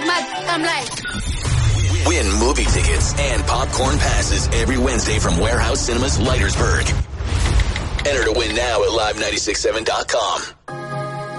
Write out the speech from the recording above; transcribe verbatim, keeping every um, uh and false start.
mad. I'm like... Win movie tickets and popcorn passes every Wednesday from Warehouse Cinemas, Leitersburg. Enter to win now at live nine six seven dot com.